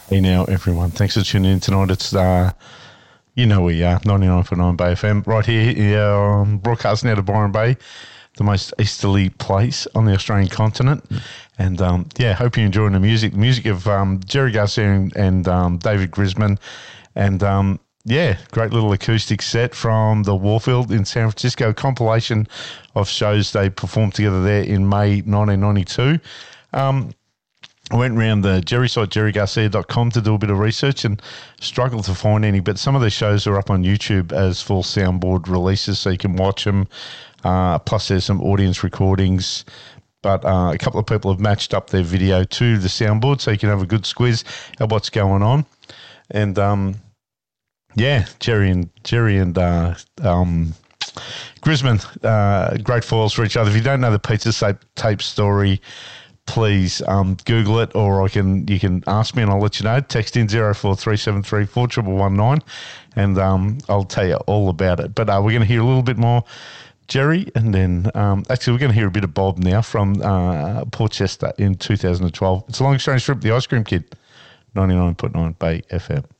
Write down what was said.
Hey now, everyone. Thanks for tuning in tonight. It's, you know we are, 99.9 Bay FM, right here, broadcasting out of Byron Bay, the most easterly place on the Australian continent. And, hope you're enjoying the music. The music of Jerry Garcia and David Grisman. And, great little acoustic set from the Warfield in San Francisco, compilation of shows they performed together there in May 1992. I went around the Jerry site, jerrygarcia.com, to do a bit of research and struggled to find any, but some of the shows are up on YouTube as full soundboard releases, so you can watch them. Plus, there's some audience recordings, but a couple of people have matched up their video to the soundboard, so you can have a good squiz at what's going on. And, Jerry and Grisman, great foils for each other. If you don't know the pizza tape story, please Google it, or you can ask me and I'll let you know. Text in 043734 1119 and I'll tell you all about it. But we're going to hear a little bit more Jerry, and then actually we're going to hear a bit of Bob now from Portchester in 2012. It's a long strange trip, the Ice Cream Kid, 99.9 Bay FM.